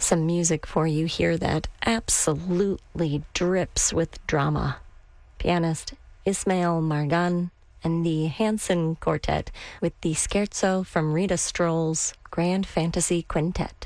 Some music for you here that absolutely drips with drama. Pianist Ismail Margan and the Hanson Quartet with the Scherzo from Rita Stroll's Grand Fantasy Quintet.